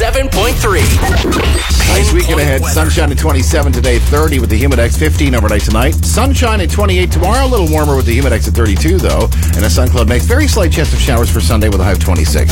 107.3. Nice weekend ahead. Sunshine at 27 today, 30 with the Humidex, 15 overnight tonight. Sunshine at 28 tomorrow, a little warmer with the Humidex at 32, though. And a sun cloud mix. Very slight chance of showers for Sunday with a high of 26.